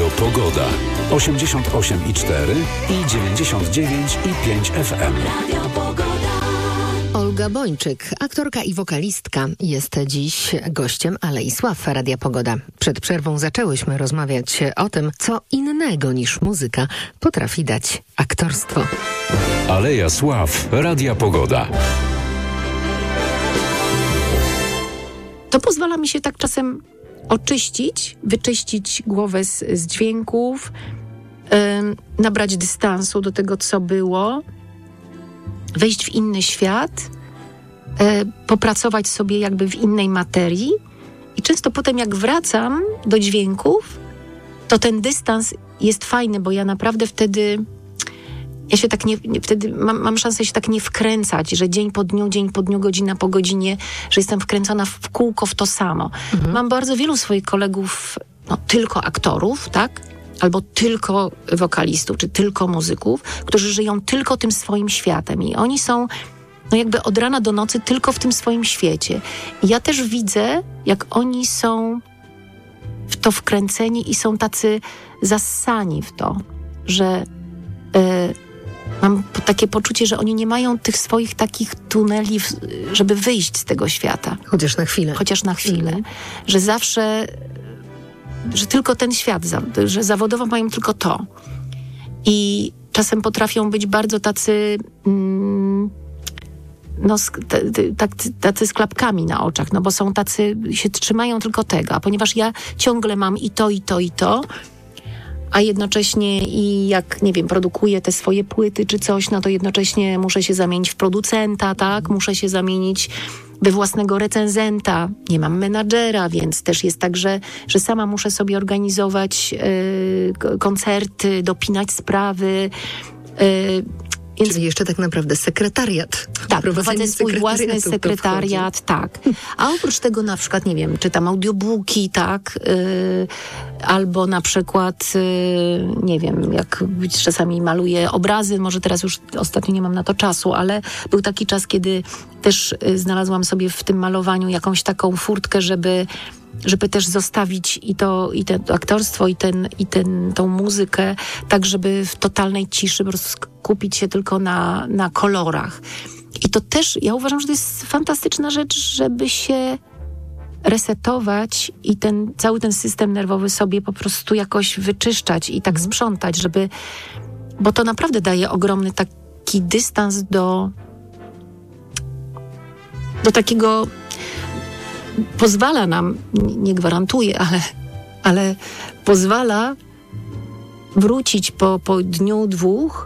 Pogoda. 88,4 i 99,5 FM. Olga Bończyk, aktorka i wokalistka, jest dziś gościem Alei Sław Radia Pogoda. Przed przerwą zaczęłyśmy rozmawiać o tym, co innego niż muzyka potrafi dać aktorstwo. Aleja Sław Radia Pogoda. To pozwala mi się tak czasem oczyścić, wyczyścić głowę z dźwięków, nabrać dystansu do tego, co było, wejść w inny świat, popracować sobie jakby w innej materii i często potem jak wracam do dźwięków, to ten dystans jest fajny, bo ja naprawdę wtedy wtedy mam szansę się tak nie wkręcać, że dzień po dniu, godzina po godzinie, że jestem wkręcona w kółko w to samo. Mam bardzo wielu swoich kolegów, tylko aktorów, tak? Albo tylko wokalistów, czy tylko muzyków, którzy żyją tylko tym swoim światem i oni są jakby od rana do nocy tylko w tym swoim świecie. I ja też widzę, jak oni są w to wkręceni i są tacy zassani w to, że mam takie poczucie, że oni nie mają tych swoich takich tuneli, żeby wyjść z tego świata. Chociaż na chwilę. Że zawsze, że tylko ten świat, że zawodowo mają tylko to. I czasem potrafią być bardzo tacy tacy z klapkami na oczach, bo są tacy, się trzymają tylko tego, a ponieważ ja ciągle mam i to, a jednocześnie i jak, nie wiem, produkuję te swoje płyty czy coś, to jednocześnie muszę się zamienić w producenta, tak? Muszę się zamienić we własnego recenzenta. Nie mam menadżera, więc też jest tak, że sama muszę sobie organizować koncerty, dopinać sprawy. Czyli jeszcze tak naprawdę sekretariat. Tak, prowadzę swój własny sekretariat, tak. A oprócz tego na przykład, nie wiem, czytam audiobooki, tak, albo na przykład, nie wiem, jak czasami maluję obrazy, może teraz już ostatnio nie mam na to czasu, ale był taki czas, kiedy też znalazłam sobie w tym malowaniu jakąś taką furtkę, żeby też zostawić i to aktorstwo, i tą muzykę, tak żeby w totalnej ciszy po prostu skupić się tylko na kolorach. I to też, ja uważam, że to jest fantastyczna rzecz, żeby się resetować i cały ten system nerwowy sobie po prostu jakoś wyczyszczać i tak sprzątać, bo to naprawdę daje ogromny taki dystans do takiego, pozwala nam, nie gwarantuje, ale pozwala wrócić po dniu, dwóch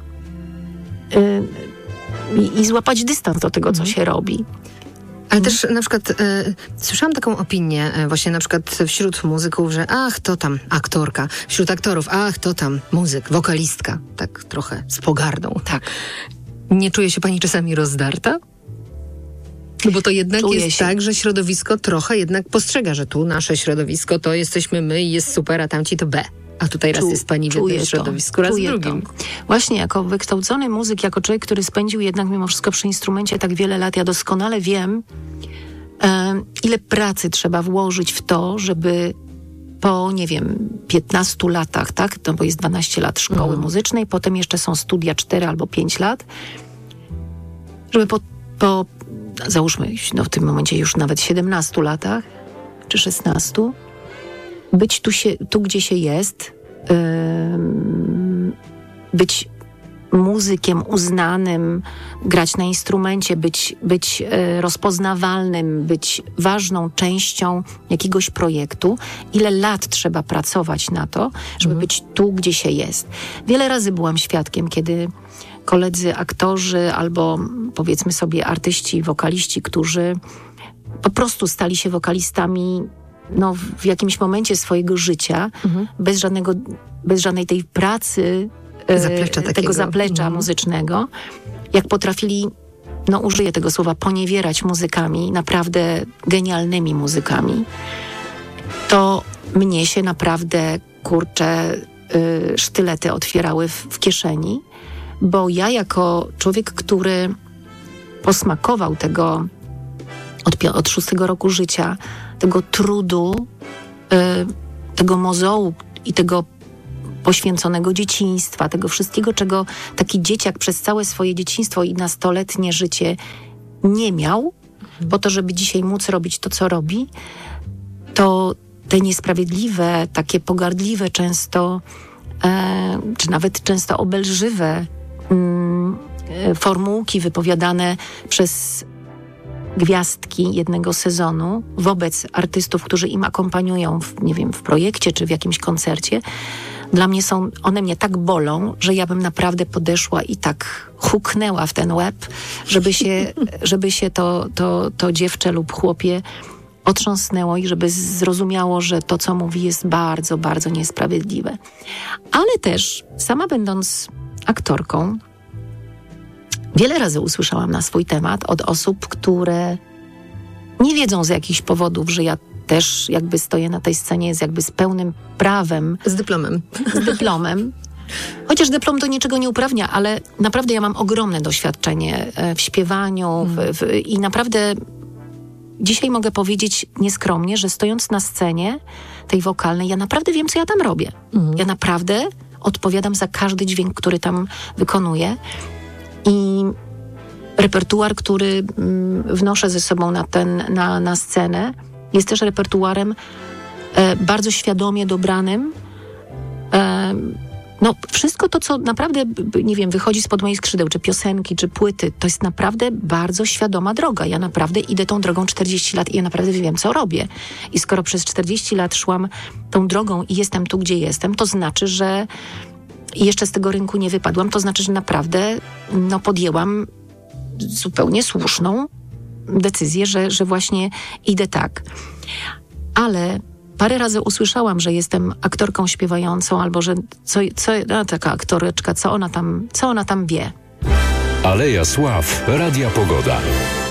i złapać dystans do tego, co się robi. Ale też na przykład słyszałam taką opinię właśnie na przykład wśród muzyków, że to tam aktorka, wśród aktorów, to tam muzyk, wokalistka, tak trochę z pogardą. Tak. Nie czuje się pani czasami rozdarta? No bo to jednak jest tak, że środowisko trochę jednak postrzega, że tu nasze środowisko to jesteśmy my i jest super, a tamci to B. A tutaj raz jest pani w jednym środowisku, raz w drugim. To. Właśnie jako wykształcony muzyk, jako człowiek, który spędził jednak mimo wszystko przy instrumencie tak wiele lat, ja doskonale wiem, ile pracy trzeba włożyć w to, żeby po, 15 latach, tak? Bo jest 12 lat szkoły muzycznej, potem jeszcze są studia 4 albo 5 lat, żeby po załóżmy, w tym momencie już nawet 17 latach, czy 16, być tu gdzie się jest, być muzykiem uznanym, grać na instrumencie, być rozpoznawalnym, być ważną częścią jakiegoś projektu. Ile lat trzeba pracować na to, żeby być tu, gdzie się jest. Wiele razy byłam świadkiem, kiedy koledzy aktorzy albo powiedzmy sobie artyści, wokaliści, którzy po prostu stali się wokalistami w jakimś momencie swojego życia, bez żadnej tej pracy, tego zaplecza muzycznego, jak potrafili, użyję tego słowa, poniewierać muzykami, naprawdę genialnymi muzykami, to mnie się naprawdę, sztylety otwierały w kieszeni, bo ja jako człowiek, który posmakował tego od 6 roku życia, tego trudu, tego mozołu i tego poświęconego dzieciństwa, tego wszystkiego, czego taki dzieciak przez całe swoje dzieciństwo i nastoletnie życie nie miał, po to, żeby dzisiaj móc robić to, co robi, to te niesprawiedliwe, takie pogardliwe często, czy nawet często obelżywe formułki wypowiadane przez gwiazdki jednego sezonu wobec artystów, którzy im akompaniują w projekcie czy w jakimś koncercie, dla mnie one mnie tak bolą, że ja bym naprawdę podeszła i tak huknęła w ten łeb, żeby się to dziewczę lub chłopie otrząsnęło i żeby zrozumiało, że to, co mówi, jest bardzo, bardzo niesprawiedliwe. Ale też, sama będąc aktorką, wiele razy usłyszałam na swój temat od osób, które nie wiedzą z jakichś powodów, że ja też jakby stoję na tej scenie z pełnym prawem. Z dyplomem. Z dyplomem. Chociaż dyplom do niczego nie uprawnia, ale naprawdę ja mam ogromne doświadczenie w śpiewaniu i naprawdę dzisiaj mogę powiedzieć nieskromnie, że stojąc na scenie tej wokalnej, ja naprawdę wiem, co ja tam robię. Ja naprawdę odpowiadam za każdy dźwięk, który tam wykonuję. I repertuar, który wnoszę ze sobą na scenę, jest też repertuarem bardzo świadomie dobranym. Wszystko to, co naprawdę, nie wiem, wychodzi spod moich skrzydeł, czy piosenki, czy płyty, to jest naprawdę bardzo świadoma droga. Ja naprawdę idę tą drogą 40 lat i ja naprawdę wiem, co robię. I skoro przez 40 lat szłam tą drogą i jestem tu, gdzie jestem, to znaczy, że jeszcze z tego rynku nie wypadłam, to znaczy, że naprawdę podjęłam zupełnie słuszną decyzję, że właśnie idę tak. Ale parę razy usłyszałam, że jestem aktorką śpiewającą, albo że taka aktoreczka, co ona tam wie. Aleja Sław, Radia Pogoda.